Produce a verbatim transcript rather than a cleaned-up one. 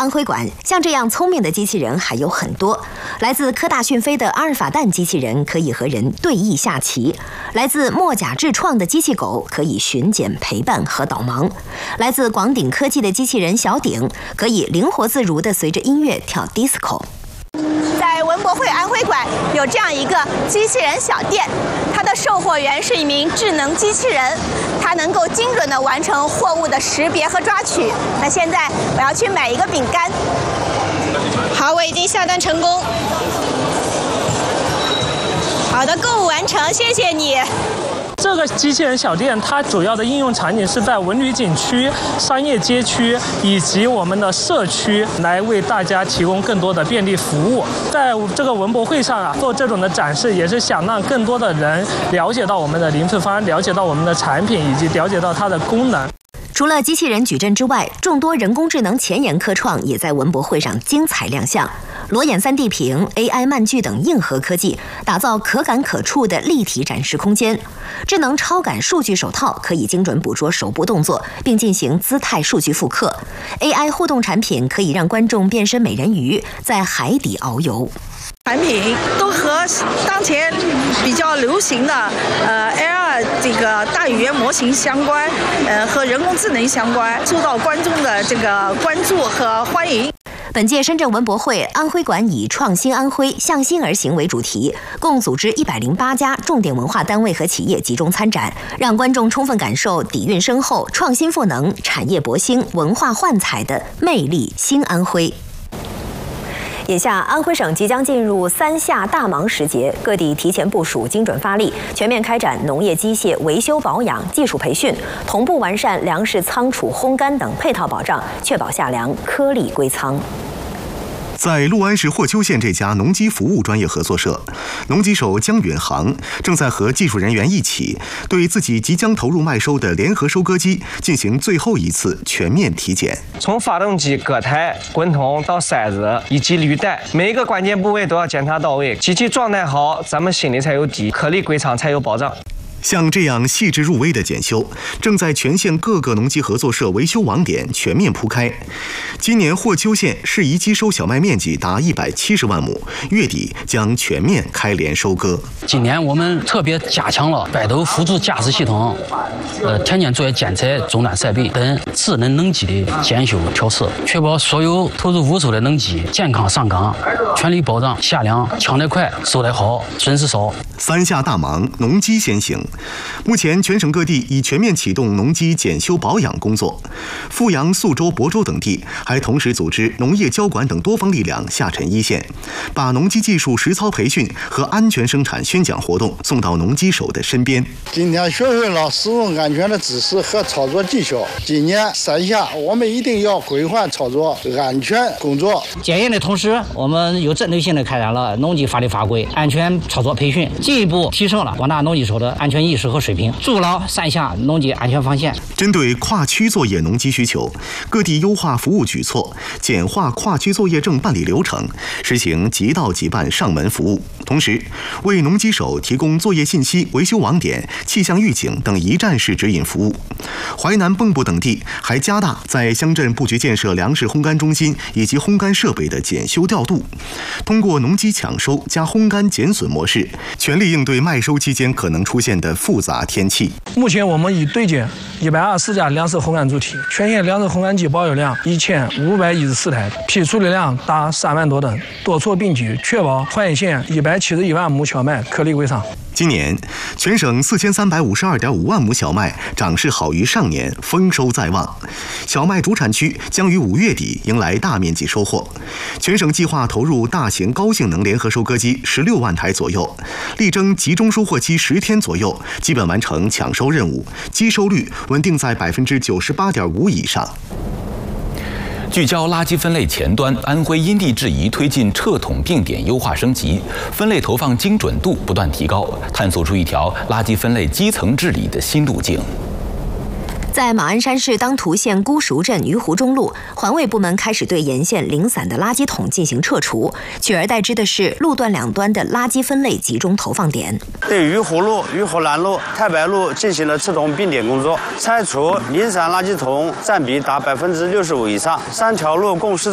安徽馆，像这样聪明的机器人还有很多。来自科大讯飞的阿尔法蛋机器人可以和人对弈下棋；来自墨甲智创的机器狗可以巡检、陪伴和导盲；来自广鼎科技的机器人小鼎可以灵活自如地随着音乐跳 disco。 在文博会安徽馆有这样一个机器人小店，它的售货员是一名智能机器人，它能够精准地完成货物的识别和抓取。那现在我要去买一个饼干。好，我已经下单成功。好的，购物完成，谢谢你。 这个机器人小店，它主要的应用场景是在文旅景区、商业街区以及我们的社区，来为大家提供更多的便利服务。在这个文博会上啊，做这种的展示，也是想让更多的人了解到我们的零配方，了解到我们的产品，以及了解到它的功能。 除了机器人矩阵之外，众多人工智能前沿科创也在文博会上精彩亮相。裸眼 三 D 屏、A I 漫具等硬核科技，打造可感可触的立体展示空间。智能超感数据手套可以精准捕捉手部动作，并进行姿态数据复刻。A I 互动产品可以让观众变身美人鱼，在海底遨游。 产品都和当前比较流行的呃 A R 这个大语言模型相关，呃和人工智能相关，受到观众的这个关注和欢迎。 本届深圳文博会安徽馆以“创新安徽，向心而行”为主题，共组织一百零八家重点文化单位和企业集中参展，让观众充分感受底蕴深厚、创新赋能、产业勃兴、文化焕彩的魅力新安徽。 眼下，安徽省即将进入三夏大忙时节，各地提前部署、精准发力，全面开展农业机械维修保养、技术培训，同步完善粮食仓储、烘干等配套保障，确保夏粮颗粒归仓。 在六安市霍邱县这家农机服务专业合作社，农机手姜允航正在和技术人员一起，对自己即将投入麦收的联合收割机进行最后一次全面体检。 从发动机、割台、滚筒到塞子以及履带，每一个关键部位都要检查到位，机器状态好，咱们心里才有底，颗粒归仓才有保障。 像这样细致入微的检修，正在全县各个农机合作社维修网点全面铺开。今年霍邱县适宜机收小麦面积达一百七十万亩，月底将全面开镰收割。 今年我们特别加强了百度辅助驾驶系统、呃天间作业监测终端设备等智能农机的检修调试，确保所有投入务收的农机健康上岗，全力保障夏粮抢得快、收得好、损失少。 三夏大忙，农机先行。 目前，全省各地已全面启动农机检修保养工作。阜阳、宿州、亳州等地还同时组织农业交管等多方力量下沉一线，把农机技术实操培训和安全生产宣讲活动送到农机手的身边。 今天学会了使用安全的知识和操作技巧。今年三夏，我们一定要规范操作安全工作。 检验的同时，我们有针对性的开展了农机法律法规安全操作培训，进一步提升了广大农机手的安全意识和水平，筑牢三夏农机安全防线。 针对跨区作业农机需求，各地优化服务举措，简化跨区作业证办理流程，实行即到即办上门服务。同时，为农机手提供作业信息、维修网点、气象预警等一站式指引服务。淮南、蚌埠等地还加大在乡镇布局建设粮食烘干中心以及烘干设备的检修调度，通过农机抢收加烘干减损模式，全力应对麦收期间可能出现的复杂天气。 目前我们已对接一百二十家粮食烘干主体，全县粮食烘干机保有量一千五百一十四台，批处理量达三万多吨，多措并举，确保淮县一百七十一万亩小麦颗粒归仓。 今年，全省四千三百五十二点五万亩小麦长势好于上年，丰收在望。小麦主产区将于五月底迎来大面积收获。全省计划投入大型高性能联合收割机十六万台左右，力争集中收获期十天左右，基本完成抢收任务，机收率稳定在百分之九十八点五以上。 聚焦垃圾分类前端，安徽因地制宜推进撤桶并点优化升级，分类投放精准度不断提高，探索出一条垃圾分类基层治理的新路径。 在马鞍山市当涂县姑熟镇鱼湖中路，环卫部门开始对沿线零散的垃圾桶进行撤除，取而代之的是路段两端的垃圾分类集中投放点。 对鱼湖路、鱼湖南路、太白路进行了撤桶并点工作，拆除零散垃圾桶占比达百分之六十五以上。三条路共施